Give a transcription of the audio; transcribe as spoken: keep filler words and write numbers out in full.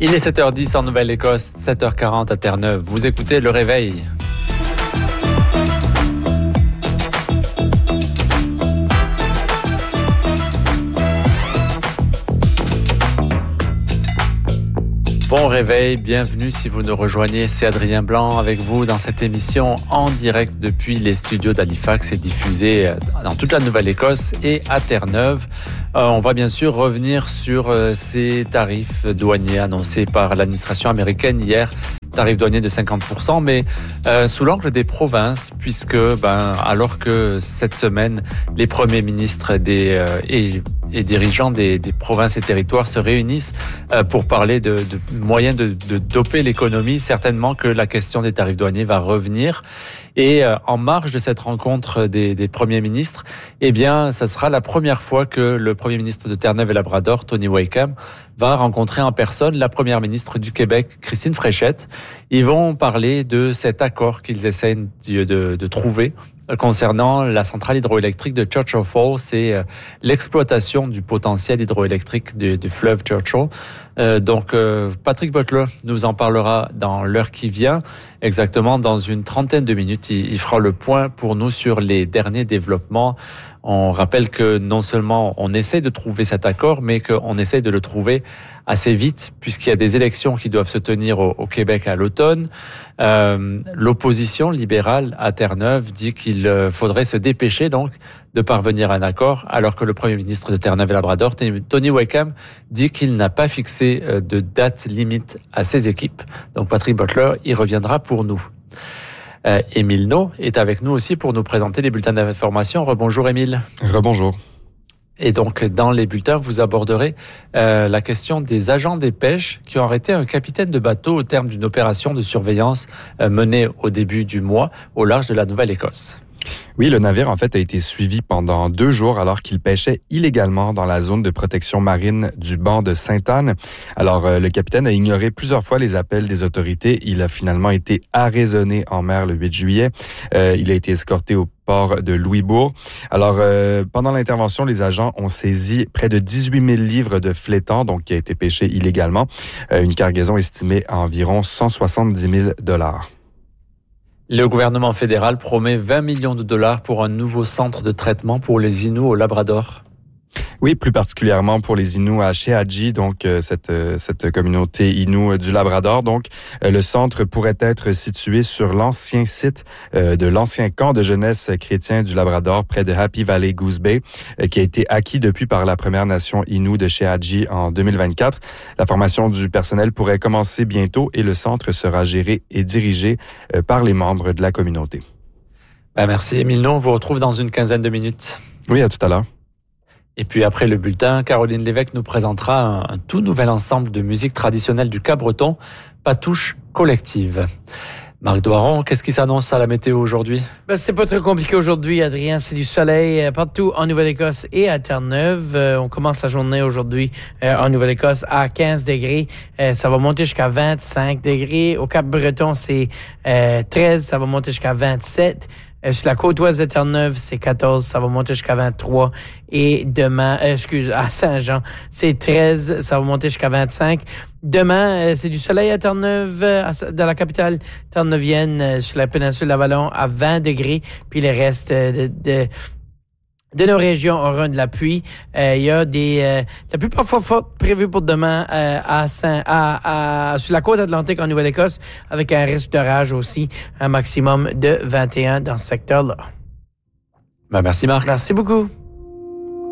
Il est sept heures dix en Nouvelle-Écosse, sept heures quarante à Terre-Neuve. Vous écoutez Le Réveil. Bon réveil, bienvenue si vous nous rejoignez, c'est Adrien Blanc avec vous dans cette émission en direct depuis les studios d'Halifax et diffusée dans toute la Nouvelle-Écosse et à Terre-Neuve. Euh, on va bien sûr revenir sur euh, ces tarifs douaniers annoncés par l'administration américaine hier. Tarif douanier de cinquante pour cent, mais euh, sous l'angle des provinces, puisque ben alors que cette semaine, les premiers ministres des euh, et, et dirigeants des, des provinces et territoires se réunissent euh, pour parler de, de moyens de, de doper l'économie, certainement que la question des tarifs douaniers va revenir. Et euh, en marge de cette rencontre des, des premiers ministres, eh bien, ça sera la première fois que le premier ministre de Terre-Neuve et Labrador, Tony Wakeham, va rencontrer en personne la première ministre du Québec, Christine Fréchette. Ils vont parler de cet accord qu'ils essaient de, de, de trouver concernant la centrale hydroélectrique de Churchill Falls et euh, l'exploitation du potentiel hydroélectrique du, du fleuve Churchill. Euh, donc, euh, Patrick Butler nous en parlera dans l'heure qui vient, exactement dans une trentaine de minutes. Il, il fera le point pour nous sur les derniers développements. On rappelle que non seulement on essaie de trouver cet accord, mais qu'on essaie de le trouver assez vite, puisqu'il y a des élections qui doivent se tenir au, au Québec à l'automne. Euh, l'opposition libérale à Terre-Neuve dit qu'il faudrait se dépêcher donc de parvenir à un accord, alors que le premier ministre de Terre-Neuve et Labrador, Tony Wakeham, dit qu'il n'a pas fixé de date limite à ses équipes. Donc Patrick Butler y reviendra pour nous. Euh, Émile No est avec nous aussi pour nous présenter les bulletins d'information. Rebonjour Émile. Rebonjour. Et donc, dans les bulletins, vous aborderez euh, la question des agents des pêches qui ont arrêté un capitaine de bateau au terme d'une opération de surveillance euh, menée au début du mois au large de la Nouvelle-Écosse. Oui, le navire, en fait, a été suivi pendant deux jours alors qu'il pêchait illégalement dans la zone de protection marine du banc de Sainte-Anne. Alors, euh, le capitaine a ignoré plusieurs fois les appels des autorités. Il a finalement été arraisonné en mer le huit juillet. Euh, il a été escorté au port de Louisbourg. Alors, euh, pendant l'intervention, les agents ont saisi près de dix-huit mille livres de flétan, donc qui a été pêché illégalement. Euh, une cargaison estimée à environ cent soixante-dix mille dollars. Le gouvernement fédéral promet vingt millions de dollars pour un nouveau centre de traitement pour les Inuits au Labrador. Oui, plus particulièrement pour les Inuits à Shehaji, donc euh, cette euh, cette communauté Innu du Labrador. Donc, euh, le centre pourrait être situé sur l'ancien site euh, de l'ancien camp de jeunesse chrétien du Labrador, près de Happy Valley Goose Bay, euh, qui a été acquis depuis par la Première Nation Innu de Shehaji en deux mille vingt-quatre. La formation du personnel pourrait commencer bientôt et le centre sera géré et dirigé euh, par les membres de la communauté. Ben merci Émile No, on vous retrouve dans une quinzaine de minutes. Oui, à tout à l'heure. Et puis après le bulletin, Caroline Lévesque nous présentera un, un tout nouvel ensemble de musique traditionnelle du Cap-Breton, Patouche Collective. Marc Doiron, qu'est-ce qui s'annonce à la météo aujourd'hui? Ben, c'est pas très compliqué aujourd'hui, Adrien. C'est du soleil partout en Nouvelle-Écosse et à Terre-Neuve. Euh, on commence la journée aujourd'hui euh, en Nouvelle-Écosse à quinze degrés. Euh, ça va monter jusqu'à vingt-cinq degrés. Au Cap-Breton, c'est euh, treize. Ça va monter jusqu'à vingt-sept. Euh, sur la côte ouest de Terre-Neuve, c'est quatorze, ça va monter jusqu'à vingt-trois. Et demain, euh, excuse, à Saint-Jean, c'est treize, ça va monter jusqu'à vingt-cinq. Demain, euh, c'est du soleil à Terre-Neuve, euh, dans la capitale terre-neuvienne, euh, sur la péninsule d'Avalon, à vingt degrés. Puis le reste euh, de... de De nos régions auront de la pluie. Euh, il y a des euh, la pluie parfois forte prévue pour demain euh, à Saint à, à sur la côte atlantique en Nouvelle-Écosse, avec un risque d'orage aussi, un maximum de vingt et un dans ce secteur-là. Ben merci Marc. Merci beaucoup.